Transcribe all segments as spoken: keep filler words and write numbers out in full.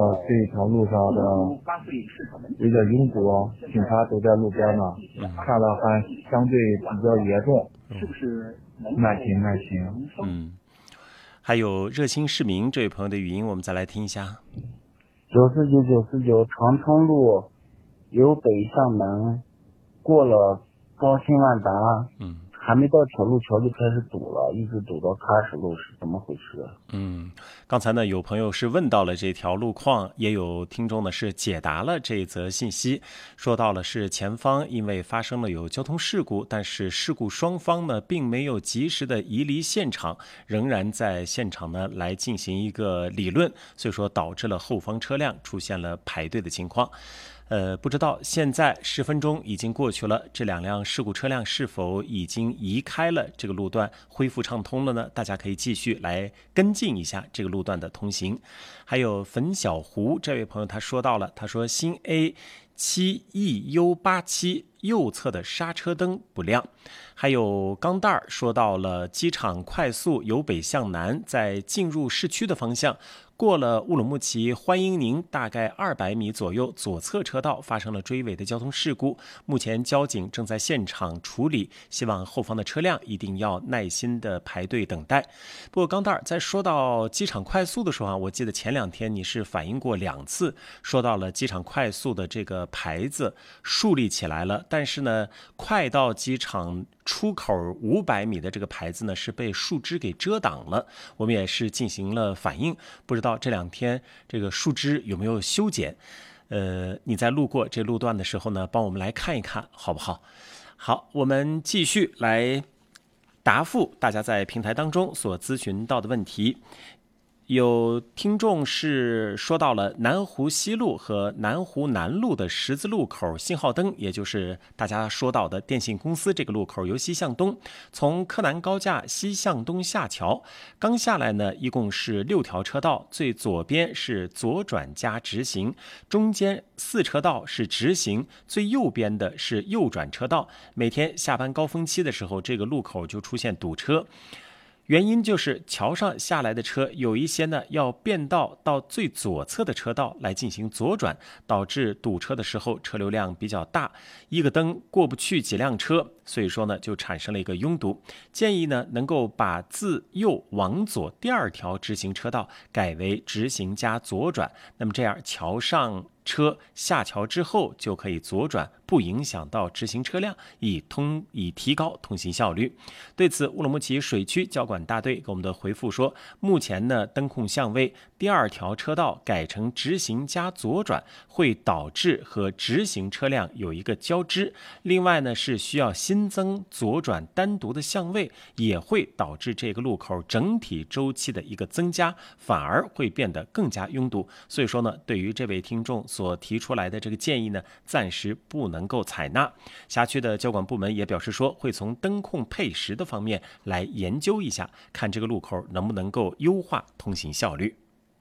到这一条路上的有点拥堵，警察都在路边呢，看了还相对比较严重，是不是？慢行慢行。 嗯，还有热心市民这位朋友的语音，我们再来听一下。 九四九九四九长春路由北向南，过了高新万达， 嗯， 还没到铁路桥就开始堵了，一直堵到喀什路，是怎么回事？ 嗯，刚才呢有朋友是问到了这条路况，也有听众呢是解答了这一则信息，说到了是前方因为发生了有交通事故，但是事故双方呢并没有及时的移离现场，仍然在现场呢来进行一个理论，所以说导致了后方车辆出现了排队的情况。呃，不知道现在十分钟已经过去了，这两辆事故车辆是否已经移开了这个路段，恢复畅通了呢？大家可以继续来跟进一下这个路段的通行。还有粉小湖这位朋友他说到了，他说新 A 七 E U 八七右侧的刹车灯不亮。还有钢蛋儿说到了机场快速由北向南，在进入市区的方向，过了乌鲁木齐欢迎您大概二百米左右，左侧车道发生了追尾的交通事故，目前交警正在现场处理，希望后方的车辆一定要耐心的排队等待。不过钢蛋儿在说到机场快速的时候啊，我记得前两天你是反映过两次，说到了机场快速的这个牌子树立起来了，但是呢快到机场出口五百米的这个牌子呢是被树枝给遮挡了，我们也是进行了反应，不知道这两天这个树枝有没有修剪。呃，你在路过这路段的时候呢，帮我们来看一看好不好？好，我们继续来答复大家在平台当中所咨询到的问题。有听众是说到了南湖西路和南湖南路的十字路口信号灯，也就是大家说到的电信公司这个路口由西向东，从柯南高架西向东下桥，刚下来呢一共是六条车道，最左边是左转加直行，中间四车道是直行，最右边的是右转车道。每天下班高峰期的时候，这个路口就出现堵车，原因就是桥上下来的车有一些呢要变道到最左侧的车道来进行左转，导致堵车的时候车流量比较大，一个灯过不去几辆车，所以说呢就产生了一个拥堵。建议呢能够把自右往左第二条直行车道改为直行加左转，那么这样桥上车下桥之后就可以左转，不影响到直行车辆，以通以提高通行效率。对此，乌鲁木齐水区交管大队给我们的回复说，目前呢灯控相位，第二条车道改成直行加左转，会导致和直行车辆有一个交织。另外呢是需要新增左转单独的相位，也会导致这个路口整体周期的一个增加，反而会变得更加拥堵。所以说呢，对于这位听众所提出来的这个建议呢，暂时不能够采纳。辖区的交管部门也表示说，会从灯控配时的方面来研究一下，看这个路口能不能够优化通行效率。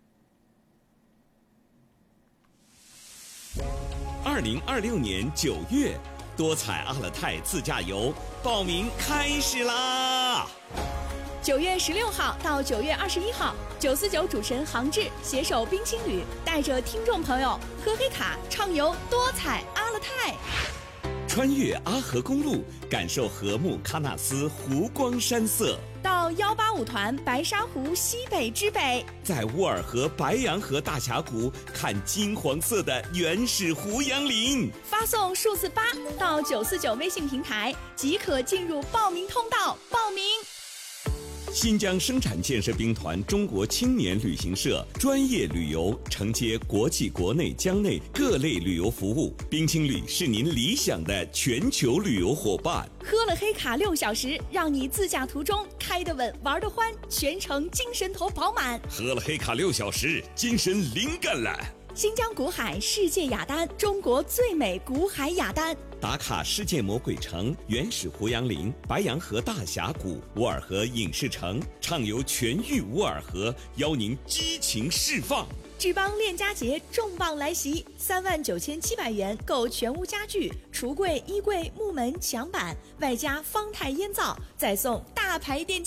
二零二六年九月，多彩阿勒泰自驾游报名开始啦！ 九月十六号到九月二十一号，九四九主持人杭志携手冰青旅，带着听众朋友喝黑卡畅游多彩阿勒泰， 穿越阿河公路，感受禾木喀纳斯湖光山色； 到幺八五团白沙湖西北之北， 在乌尔河白洋河大峡谷看金黄色的原始胡杨林。 发送数字八到九四九微信平台，即可进入报名通道报名。 新疆生产建设兵团中国青年旅行社专业旅游，承接国际国内疆内各类旅游服务，冰青旅是您理想的全球旅游伙伴。 喝了黑卡六小时，让你自驾途中开得稳玩得欢，全程精神头饱满。 喝了黑卡六小时，精神灵感了。 新疆古海世界雅丹，中国最美古海雅丹。 打卡世界魔鬼城、原始胡杨林、白洋河大峡谷、乌尔河影视城，畅游全域乌尔河，邀您激情释放。 志邦链家节重磅来袭，三万九千七百元购全屋家具、橱柜、衣柜、木门、墙板，外加方太烟灶，再送大牌电器。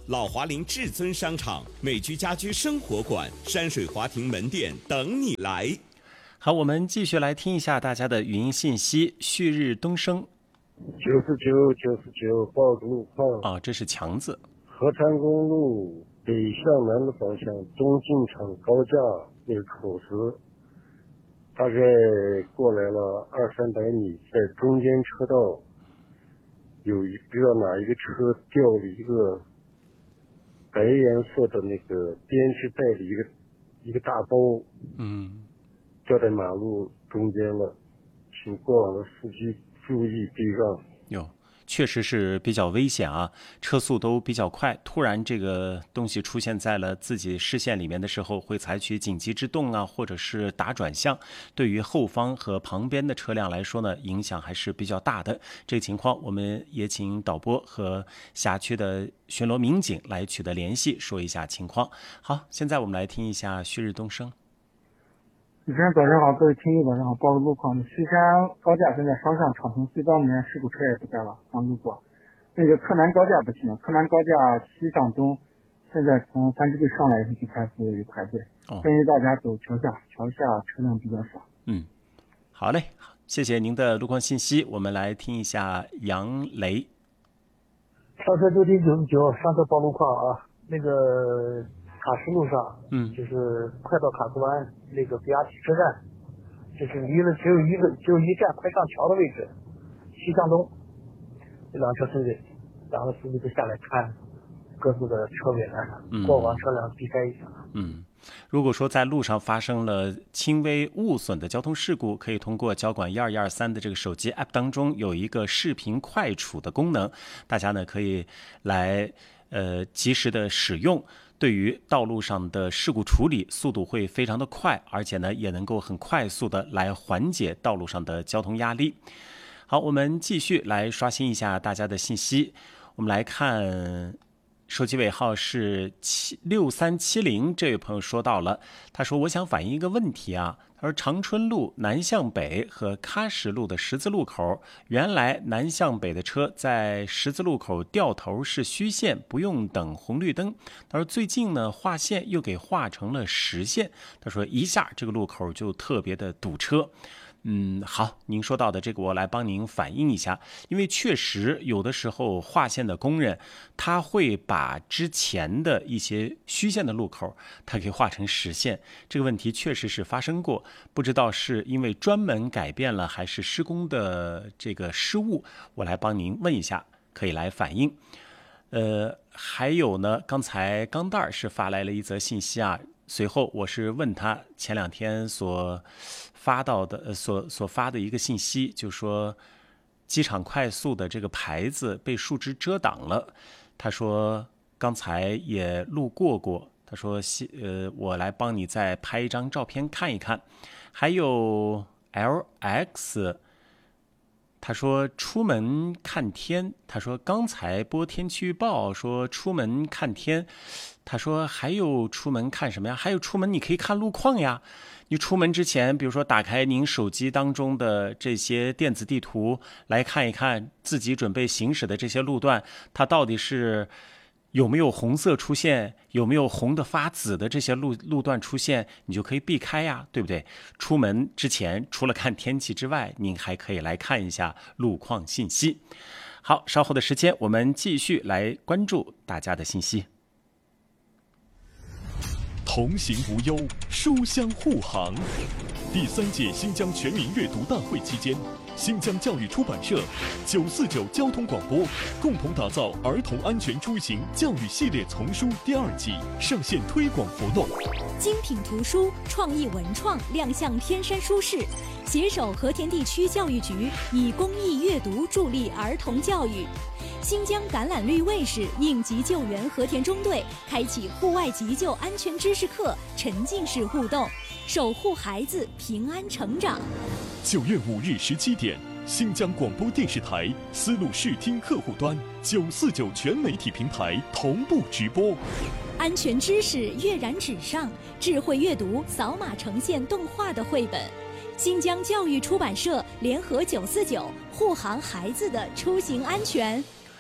老华林至尊商场、美居家居生活馆、山水华庭门店等你来。 好，我们继续来听一下大家的语音信息。旭日东升， 九十九九十九报路况啊，这是强子。 合川公路北向南的方向，东进场高架那个口子，大概过来了二三百米，在中间车道有一不知道哪一个车掉了一个白颜色的那个编织袋的一个一个大包， 嗯， 掉在马路中间了，请过往的司机注意避让。 有，确实是比较危险啊，车速都比较快，突然这个东西出现在了自己视线里面的时候，会采取紧急制动啊，或者是打转向，对于后方和旁边的车辆来说呢，影响还是比较大的。这个情况我们也请导播和辖区的巡逻民警来取得联系，说一下情况。好，现在我们来听一下旭日东升。 主持人早上好，各位听友早上好，报个路况。西山高架正在烧向厂城隧道里面，事故车也不在了，刚路过。那个柯南高架不行，柯南高架西向东，现在从三支队上来以后就开始有排队，建议大家走桥下，桥下车辆比较少。 嗯，好嘞，谢谢您的路况信息。我们来听一下杨雷。 上车就听九十九，上车报路况啊，那个。卡什路上， 嗯， 就是快到卡斯湾那个比亚奇车站，就是离了只有一个只有一站，快上桥的位置，西向东，这辆车司机，两个司机都下来看各自的车尾栏，过往车辆避开一下。 嗯，如果说在路上发生了轻微误损的交通事故，可以通过交管一二一二三的这个手机 app 当中有一个视频快处的功能，大家呢可以来呃及时的使用。对于道路上的事故处理速度会非常的快，而且呢也能够很快速的来缓解道路上的交通压力。好，我们继续来刷新一下大家的信息。我们来看手机尾号是七六三七零，这位朋友说到了，他说我想反映一个问题啊，他说长春路南向北和喀什路的十字路口，原来南向北的车在十字路口掉头是虚线，不用等红绿灯。他说最近呢画线又给画成了实线，他说一下这个路口就特别的堵车。嗯，好，您说到的这个我来帮您反映一下，因为确实有的时候划线的工人他会把之前的一些虚线的路口他给画成实线，这个问题确实是发生过，不知道是因为专门改变了还是施工的这个失误，我来帮您问一下，可以来反映。呃，还有呢，刚才钢蛋儿是发来了一则信息啊，随后我是问他前两天所发到的、呃、所所发的一个信息，就说机场快速的这个牌子被树枝遮挡了。他说刚才也路过过，他说呃我来帮你再拍一张照片看一看。还有 L X。他说出门看天，他说刚才播天气预报说出门看天，他说还有出门看什么呀？还有出门你可以看路况呀。你出门之前，比如说打开您手机当中的这些电子地图来看一看自己准备行驶的这些路段，它到底是有没有红色出现，有没有红的发紫的这些路路段出现，你就可以避开呀，对不对？出门之前除了看天气之外，您还可以来看一下路况信息。好，稍后的时间我们继续来关注大家的信息。 同行无忧，书香护航。第三届新疆全民阅读大会期间，新疆教育出版社、九四九交通广播共同打造儿童安全出行教育系列丛书第二季上线推广活动。 精品图书、创意文创亮相天山书市，携手和田地区教育局，以公益阅读助力儿童教育。新疆橄榄绿卫士应急救援和田中队开启户外急救安全知识课，沉浸式互动，守护孩子平安成长。 九月五日十七点，新疆广播电视台丝路视听客户端九四九全媒体平台同步直播。 安全知识跃然纸上，智慧阅读扫码呈现动画的绘本。新疆教育出版社联合九四九护航孩子的出行安全。 好，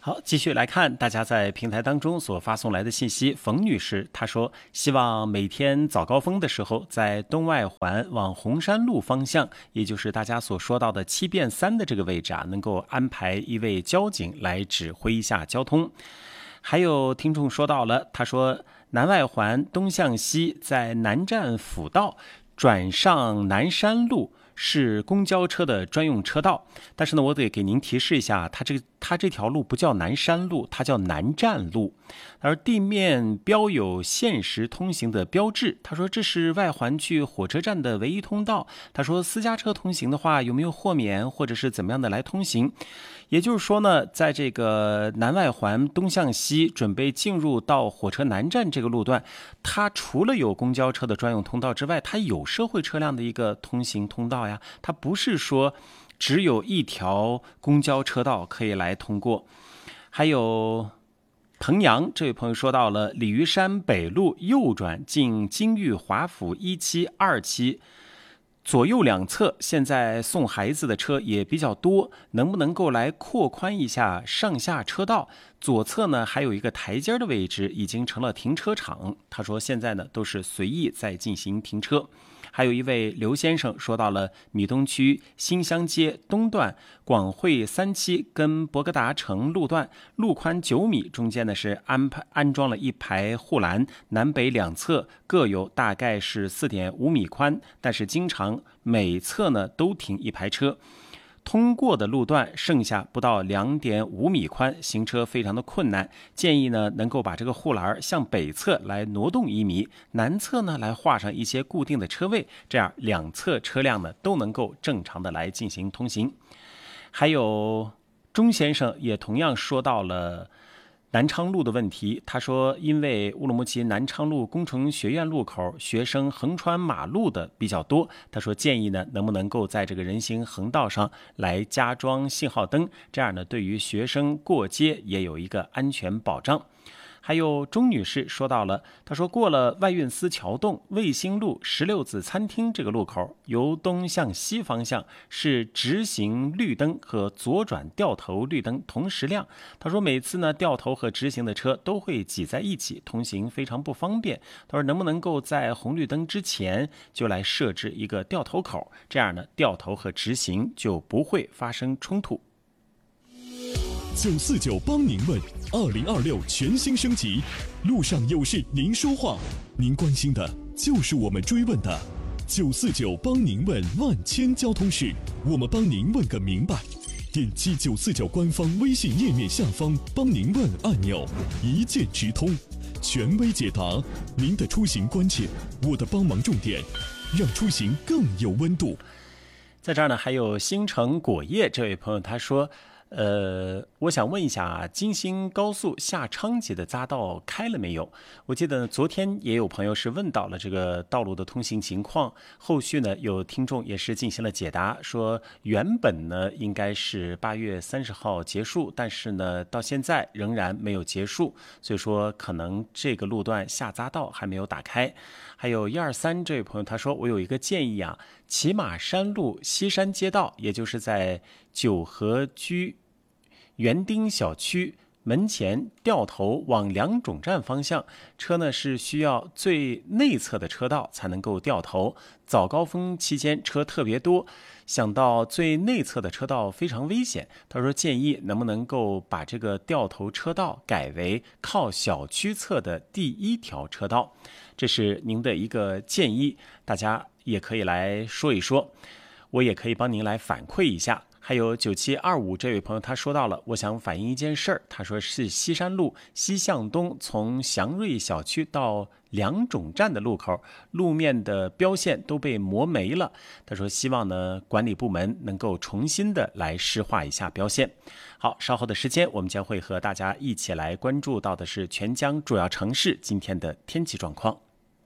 好，继续来看大家在平台当中所发送来的信息。冯女士她说，希望每天早高峰的时候，在东外环往红山路方向，也就是大家所说到的七变三的这个位置啊，能够安排一位交警来指挥一下交通。还有听众说到了，他说南外环东向西，在南站辅道转上南山路是公交车的专用车道，但是呢，我得给您提示一下，它这它这条路不叫南山路，它叫南站路，而地面标有限时通行的标志。他说这是外环去火车站的唯一通道。他说私家车通行的话，有没有豁免或者是怎么样的来通行？也就是说呢，在这个南外环东向西准备进入到火车南站这个路段，它除了有公交车的专用通道之外，它有社会车辆的一个通行通道呀，它不是说只有一条公交车道可以来通过。还有彭阳这位朋友说到了鲤鱼山北路右转进金玉华府一期二期，左右两侧现在送孩子的车也比较多，能不能够来扩宽一下上下车道？左侧呢还有一个台阶的位置已经成了停车场，他说现在呢都是随意在进行停车。还有一位刘先生说到了米东区新乡街东段广汇三期跟博格达城路段，路宽九米，中间呢是安排安装了一排护栏，南北两侧各有大概是 四点五米宽，但是经常每侧呢都停一排车。通过的路段剩下不到 两点五米宽，行车非常的困难，建议呢能够把这个护栏向北侧来挪动一米，南侧呢来画上一些固定的车位，这样两侧车辆呢都能够正常的来进行通行。还有钟先生也同样说到了南昌路的问题，他说因为乌鲁木齐南昌路工程学院路口学生横穿马路的比较多，他说建议呢能不能够在这个人行横道上来加装信号灯，这样呢对于学生过街也有一个安全保障。还有钟女士说到了，她说过了外运司桥洞卫星路十六子餐厅这个路口，由东向西方向是直行绿灯和左转掉头绿灯同时亮。她说每次呢掉头和直行的车都会挤在一起，通行非常不方便。她说能不能够在红绿灯之前就来设置一个掉头口，这样呢掉头和直行就不会发生冲突。 九四九帮您问，二零二六全新升级，路上有事您说话，您关心的就是我们追问的。九四九帮您问万千交通事，我们帮您问个明白。点击九四九官方微信页面下方帮您问按钮，一键直通，权威解答您的出行关键，我的帮忙重点，让出行更有温度。 在这儿呢，还有星城果叶这位朋友他说，呃，我想问一下，京新高速下昌吉的匝道开了没有？我记得昨天也有朋友是问到了这个道路的通行情况，后续呢有听众也是进行了解答，说原本呢应该是八月三十号结束，但是呢到现在仍然没有结束，所以说可能这个路段下匝道还没有打开。还有一二三这位朋友他说，我有一个建议啊，骑马山路西山街道，也就是在九河居园丁小区门前掉头往两种站方向，车呢是需要最内侧的车道才能够掉头，早高峰期间车特别多，想到最内侧的车道非常危险，他说建议能不能够把这个掉头车道改为靠小区侧的第一条车道，这是您的一个建议，大家也可以来说一说，我也可以帮您来反馈一下。还有九七二五这位朋友他说到了，我想反映一件事儿，他说是西山路西向东从祥瑞小区到两种站的路口，路面的标线都被磨没了，他说希望呢管理部门能够重新的来施画一下标线。好，稍后的时间我们将会和大家一起来关注到的是全江主要城市今天的天气状况。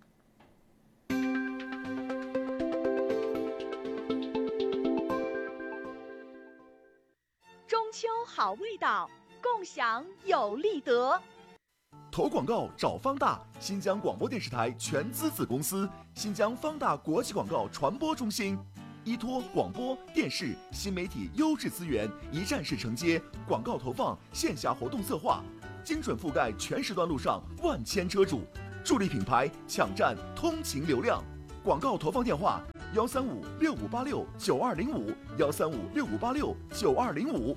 秋好味道，共享有利得。 投广告找方大，新疆广播电视台全资子公司，新疆方大国际广告传播中心。 依托广播电视新媒体优质资源，一站式承接广告投放、线下活动策划，精准覆盖全时段路上万千车主，助力品牌抢占通勤流量。广告投放电话：幺三五六五八六九二零五，幺三五六五八六九二零五。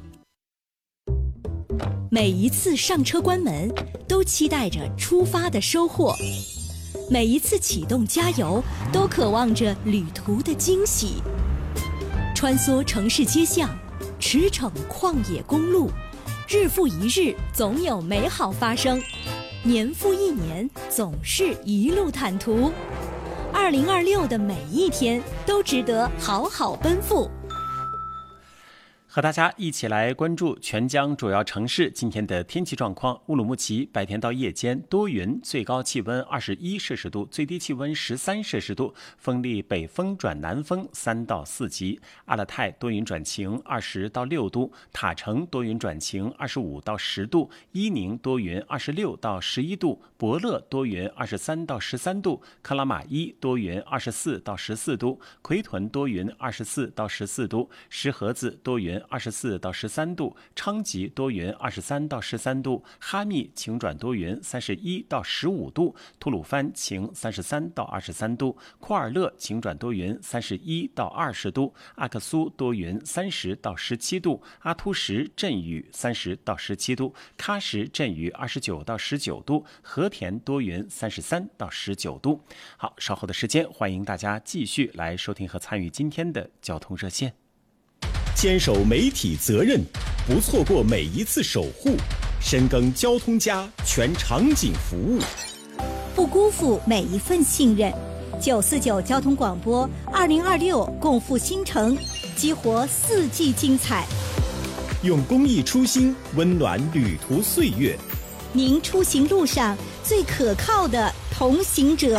每一次上车关门，都期待着出发的收获；每一次启动加油，都渴望着旅途的惊喜。穿梭城市街巷，驰骋旷野公路，日复一日，总有美好发生；年复一年，总是一路坦途。二零二六的每一天，都值得好好奔赴。 和大家一起来关注全江主要城市今天的天气状况。乌鲁木齐白天到夜间多云，最高气温二十一摄氏度，最低气温十三摄氏度，风力北风转南风三到四级。阿勒泰多云转晴，二十到六度；塔城多云转晴，二十五到十度；伊宁多云，二十六到十一度；博乐多云，二十三到十三度；克拉玛依多云，二十四到十四度；奎屯多云，二十四到十四度；石河子多云，二十四到十三度；昌吉多云，二十三到十三度；哈密晴转多云，三十一到十五度；吐鲁番晴，三十三到二十三度；库尔勒晴转多云，三十一到二十度；阿克苏多云，三十到十七度；阿突什阵雨，三十到十七度；喀什阵雨，二十九到十九度；和田多云，三十三到十九度。好，稍后的时间，欢迎大家继续来收听和参与今天的交通热线。 坚守媒体责任，不错过每一次守护，深耕交通家全场景服务， 不辜负每一份信任。九四九交通广播二零二六共赴新城，激活四季精彩。 用公益初心温暖旅途岁月， 您出行路上最可靠的同行者。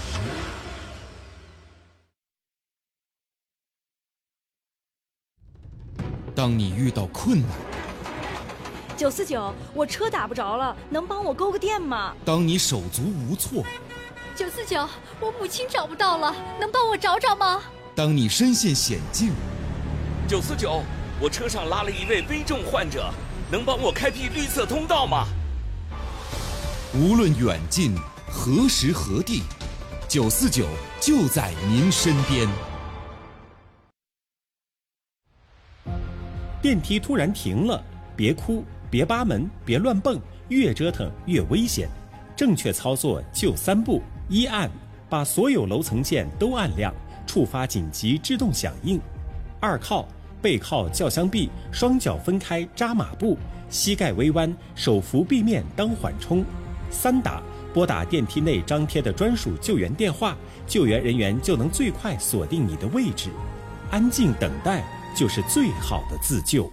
当你遇到困难， 九四九，我车打不着了，能帮我勾个电吗？ 当你手足无措， 九四九，我母亲找不到了，能帮我找找吗？ 当你身陷险境， 九四九，我车上拉了一位危重患者，能帮我开辟绿色通道吗？ 无论远近，何时何地，九四九就在您身边。 电梯突然停了，别哭，别扒门，别乱蹦，越折腾越危险。正确操作就三步：一按，把所有楼层键都按亮，触发紧急制动响应；二靠，背靠轿厢壁，双脚分开扎马步，膝盖微弯，手扶壁面当缓冲；三打，拨打电梯内张贴的专属救援电话，救援人员就能最快锁定你的位置。安静等待就是最好的自救。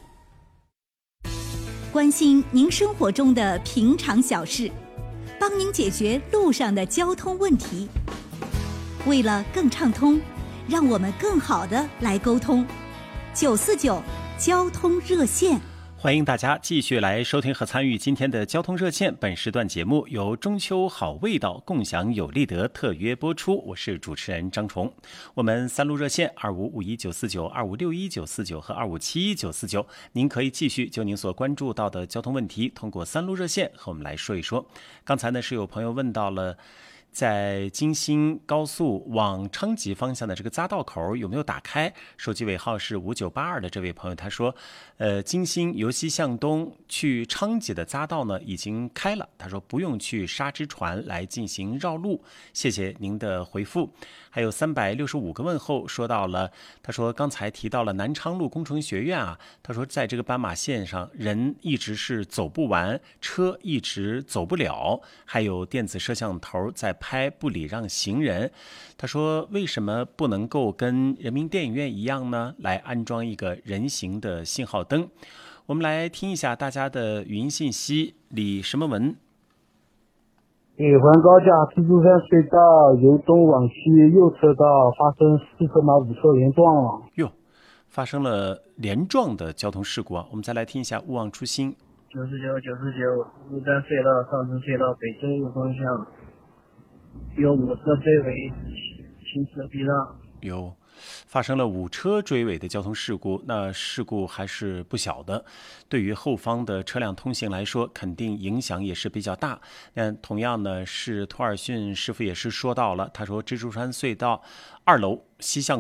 关心您生活中的平常小事，帮您解决路上的交通问题。为了更畅通，让我们更好的来沟通。九四九交通热线。 欢迎大家继续来收听和参与今天的交通热线。本时段节目由中秋好味道共享有利德特约播出，我是主持人张崇。我们三路热线二五五一九四九、二五六一九四九和二五七一九四九，您可以继续就您所关注到的交通问题，通过三路热线和我们来说一说。刚才呢是有朋友问到了，在京新高速往昌吉方向的这个匝道口有没有打开？手机尾号是五九八二的这位朋友他说，呃，京新由西向东去昌吉的匝道呢已经开了，他说不用去沙之船来进行绕路。谢谢您的回复。还有三百六十五个问候说到了，他说刚才提到了南昌路工程学院啊，他说在这个斑马线上人一直是走不完，车一直走不了，还有电子摄像头在拍不礼让行人。他说为什么不能够跟人民电影院一样呢，来安装一个人行的信号灯？我们来听一下大家的语音信息。李什么文， 北环高架自助山隧道由东往西右车道发生四车马五车连撞了。 哟，发生了连撞的交通事故啊！我们再来听一下勿忘初心。 九十九九十九鹿丹隧道上城隧道北中路方向有五车追尾，行车避让。 有发生了五车追尾的交通事故，那事故还是不小的，对于后方的车辆通行来说，肯定影响也是比较大。那同样呢，是托尔逊师傅也是说到了，他说蜘蛛山隧道二楼西向